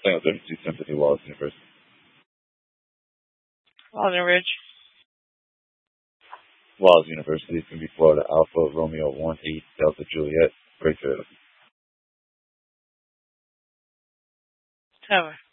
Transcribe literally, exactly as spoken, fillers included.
Tango thirty-two, Sympathy, Wallace University. Walden Ridge. Wallace University. It's going to be Florida Alpha Romeo one eight Delta Juliet. Great Toyota. Tower.